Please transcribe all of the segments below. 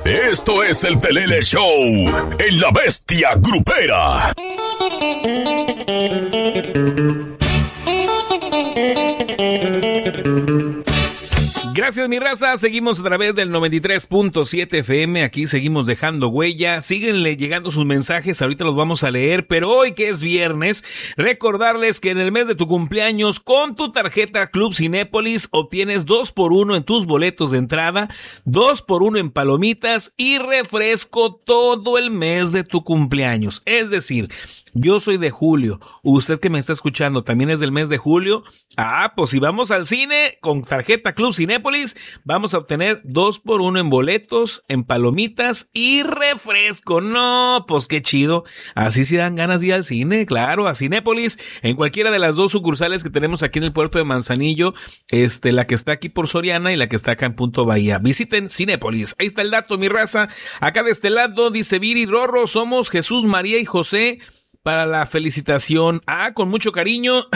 Esto es el Telele Show en La Bestia Grupera. Gracias, mi raza. Seguimos a través del 93.7 FM. Aquí seguimos dejando huella. Síguenle llegando sus mensajes. Ahorita los vamos a leer. Pero hoy, que es viernes, recordarles que en el mes de tu cumpleaños, con tu tarjeta Club Cinépolis, obtienes 2x1 en tus boletos de entrada, 2x1 en palomitas y refresco todo el mes de tu cumpleaños. Es decir, yo soy de julio. Usted que me está escuchando también es del mes de julio. Pues si vamos al cine con tarjeta Club Cinépolis, vamos a obtener 2x1 en boletos, en palomitas y refresco. No, pues qué chido. Así sí dan ganas de ir al cine, claro, a Cinépolis, en cualquiera de las dos sucursales que tenemos aquí en el puerto de Manzanillo, la que está aquí por Soriana y la que está acá en Punto Bahía. Visiten Cinépolis. Ahí está el dato, mi raza. Acá de este lado dice Viri Rorro, somos Jesús, María y José. Para la felicitación, con mucho cariño,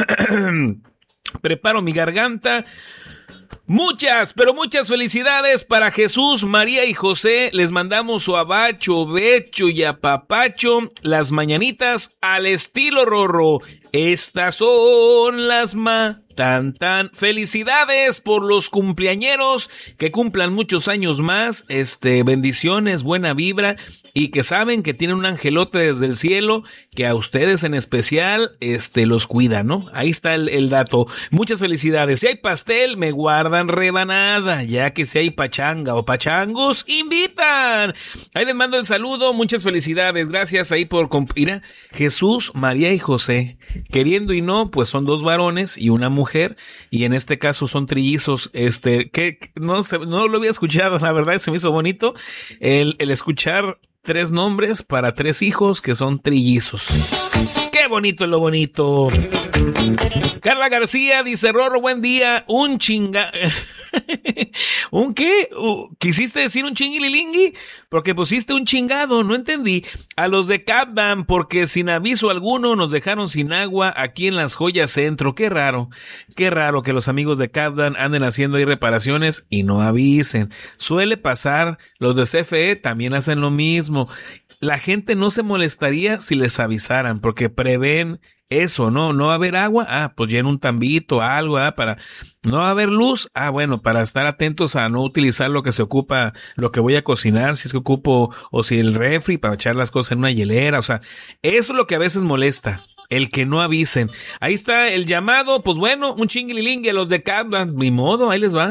preparo mi garganta. Muchas, pero muchas felicidades para Jesús, María y José. Les mandamos su abacho, becho y apapacho, las mañanitas al estilo Rorro. Estas son las tan. Felicidades por los cumpleañeros, que cumplan muchos años más, bendiciones, buena vibra, y que saben que tienen un angelote desde el cielo, que a ustedes en especial, los cuida, ¿no? Ahí está el dato. Muchas felicidades. Si hay pastel, me guardan rebanada, ya que si hay pachanga o pachangos, invitan. Ahí les mando el saludo, muchas felicidades. Gracias ahí por mira, Jesús, María y José. Queriendo y no, pues son dos varones y una mujer, y en este caso son trillizos, que no lo había escuchado, la verdad se me hizo bonito el escuchar 3 nombres para 3 hijos que son trillizos. ¡Qué bonito es lo bonito! Carla García dice, Rorro, buen día, ¿un qué? ¿Quisiste decir un chinguililingui? Porque pusiste un chingado, no entendí. A los de Capdan, porque sin aviso alguno nos dejaron sin agua aquí en Las Joyas Centro. Qué raro que los amigos de Capdan anden haciendo ahí reparaciones y no avisen. Suele pasar, los de CFE también hacen lo mismo. La gente no se molestaría si les avisaran, porque prevén eso, ¿no? No va a haber agua, pues llena un tambito, algo, para... No va a haber luz, bueno, para estar atentos a no utilizar lo que se ocupa, lo que voy a cocinar, si es que ocupo, o si el refri, para echar las cosas en una hielera, eso es lo que a veces molesta, el que no avisen. Ahí está el llamado, pues bueno, un chinguililingue a los de Capdan, ni modo, ahí les va.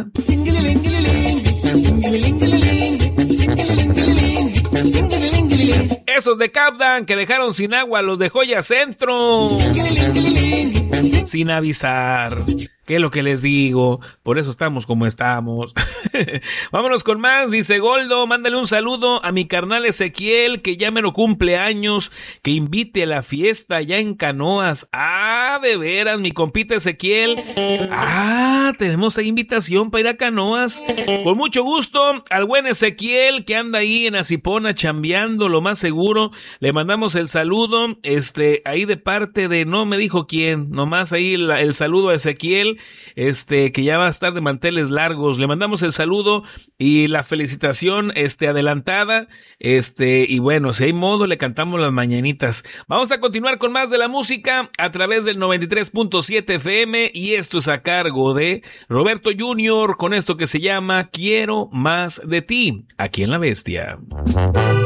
Esos de Capdan que dejaron sin agua a los de Joya Centro sin avisar. ¿Qué es lo que les digo? Por eso estamos como estamos. Vámonos con más. Dice Goldo, mándale un saludo a mi carnal Ezequiel, que ya me lo cumple años, que invite a la fiesta ya en Canoas. De veras, mi compita Ezequiel. Tenemos ahí invitación para ir a Canoas. Con mucho gusto, al buen Ezequiel, que anda ahí en Azipona chambeando, lo más seguro. Le mandamos el saludo, ahí de parte de, no me dijo quién, nomás ahí el saludo a Ezequiel. Que ya va a estar de manteles largos. Le mandamos el saludo y la felicitación, adelantada, y bueno, si hay modo, le cantamos las mañanitas. Vamos a continuar con más de la música a través del 93.7 FM, y esto es a cargo de Roberto Junior, con esto que se llama Quiero Más de Ti, aquí en La Bestia.